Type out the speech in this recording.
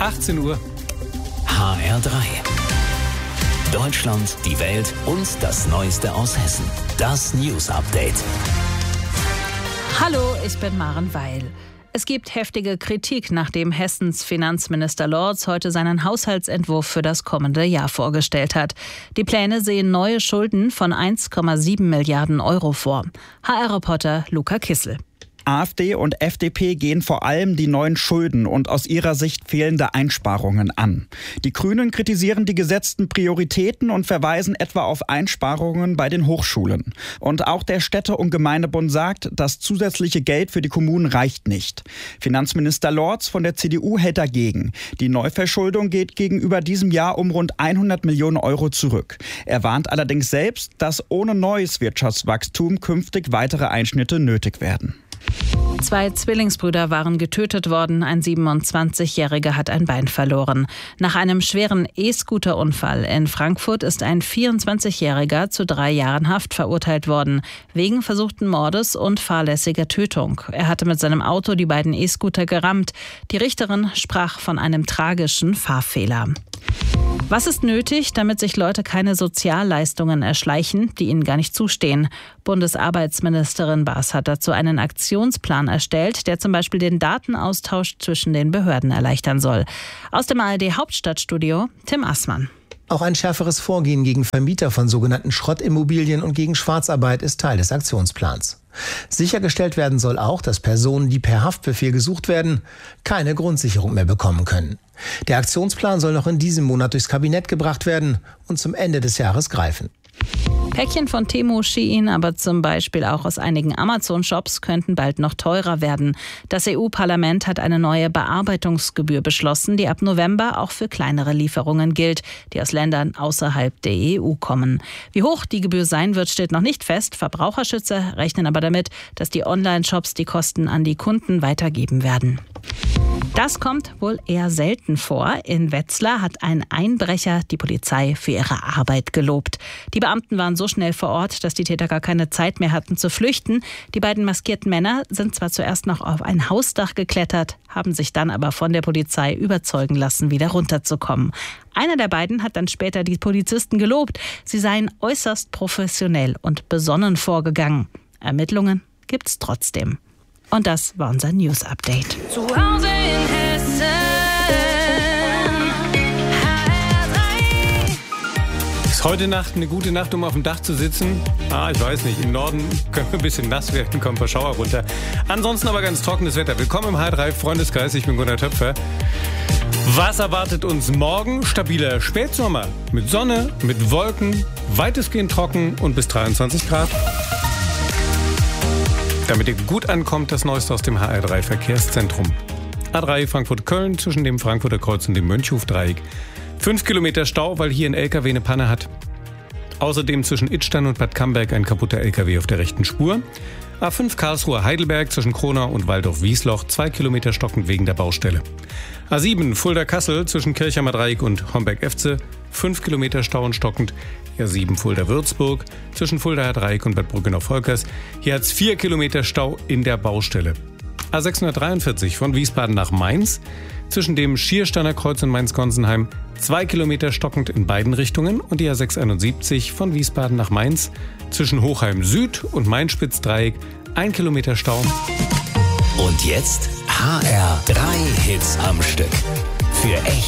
18 Uhr. HR3. Deutschland, die Welt und das Neueste aus Hessen. Das News Update. Hallo, ich bin Maren Weil. Es gibt heftige Kritik, nachdem Hessens Finanzminister Lorz heute seinen Haushaltsentwurf für das kommende Jahr vorgestellt hat. Die Pläne sehen neue Schulden von 1,7 Milliarden Euro vor. HR-Reporter Luca Kissel. AfD und FDP gehen vor allem die neuen Schulden und aus ihrer Sicht fehlende Einsparungen an. Die Grünen kritisieren die gesetzten Prioritäten und verweisen etwa auf Einsparungen bei den Hochschulen. Und auch der Städte- und Gemeindebund sagt, das zusätzliche Geld für die Kommunen reicht nicht. Finanzminister Lorz von der CDU hält dagegen. Die Neuverschuldung geht gegenüber diesem Jahr um rund 100 Millionen Euro zurück. Er warnt allerdings selbst, dass ohne neues Wirtschaftswachstum künftig weitere Einschnitte nötig werden. 2 Zwillingsbrüder waren getötet worden, ein 27-Jähriger hat ein Bein verloren. Nach einem schweren E-Scooter-Unfall in Frankfurt ist ein 24-Jähriger zu 3 Jahren Haft verurteilt worden, wegen versuchten Mordes und fahrlässiger Tötung. Er hatte mit seinem Auto die beiden E-Scooter gerammt. Die Richterin sprach von einem tragischen Fahrfehler. Was ist nötig, damit sich Leute keine Sozialleistungen erschleichen, die ihnen gar nicht zustehen? Bundesarbeitsministerin Baas hat dazu einen Aktionsplan erstellt, der zum Beispiel den Datenaustausch zwischen den Behörden erleichtern soll. Aus dem ARD-Hauptstadtstudio Tim Assmann. Auch ein schärferes Vorgehen gegen Vermieter von sogenannten Schrottimmobilien und gegen Schwarzarbeit ist Teil des Aktionsplans. Sichergestellt werden soll auch, dass Personen, die per Haftbefehl gesucht werden, keine Grundsicherung mehr bekommen können. Der Aktionsplan soll noch in diesem Monat durchs Kabinett gebracht werden und zum Ende des Jahres greifen. Päckchen von Temu, Shein, aber zum Beispiel auch aus einigen Amazon-Shops könnten bald noch teurer werden. Das EU-Parlament hat eine neue Bearbeitungsgebühr beschlossen, die ab November auch für kleinere Lieferungen gilt, die aus Ländern außerhalb der EU kommen. Wie hoch die Gebühr sein wird, steht noch nicht fest. Verbraucherschützer rechnen aber damit, dass die Online-Shops die Kosten an die Kunden weitergeben werden. Das kommt wohl eher selten vor. In Wetzlar hat ein Einbrecher die Polizei für ihre Arbeit gelobt. Die Beamten waren so schnell vor Ort, dass die Täter gar keine Zeit mehr hatten zu flüchten. Die beiden maskierten Männer sind zwar zuerst noch auf ein Hausdach geklettert, haben sich dann aber von der Polizei überzeugen lassen, wieder runterzukommen. Einer der beiden hat dann später die Polizisten gelobt. Sie seien äußerst professionell und besonnen vorgegangen. Ermittlungen gibt's trotzdem. Und das war unser News-Update. Zu Hause in Hessen. HR3. Ist heute Nacht eine gute Nacht, um auf dem Dach zu sitzen? Ich weiß nicht. Im Norden können wir ein bisschen nass werden, kommen ein paar Schauer runter. Ansonsten aber ganz trockenes Wetter. Willkommen im HR3-Freundeskreis. Ich bin Gunnar Töpfer. Was erwartet uns morgen? Stabiler Spätsommer. Mit Sonne, mit Wolken, weitestgehend trocken und bis 23 Grad. Damit ihr gut ankommt, das Neueste aus dem HR3-Verkehrszentrum. A3 Frankfurt-Köln zwischen dem Frankfurter Kreuz und dem Mönchhof-Dreieck. 5 Kilometer Stau, weil hier ein LKW eine Panne hat. Außerdem zwischen Idstein und Bad Camberg ein kaputter LKW auf der rechten Spur. A5 Karlsruhe-Heidelberg zwischen Kronau und Waldorf-Wiesloch 2 Kilometer stockend wegen der Baustelle. A7 Fulda-Kassel zwischen Kirchheimer Dreieck und Homberg-Efze 5 Kilometer Stau und stockend. A7 Fulda-Würzburg zwischen Fuldaer Dreieck und Bad Brückenau-Volkers. Hier hat es 4 Kilometer Stau in der Baustelle. A643 von Wiesbaden nach Mainz zwischen dem Schiersteiner Kreuz und Mainz-Gonsenheim 2 Kilometer stockend in beiden Richtungen. Und die A671 von Wiesbaden nach Mainz zwischen Hochheim Süd und Mainz-Spitz-Dreieck 1 Kilometer Stau. Und jetzt HR3 Hits am Stück. Für echt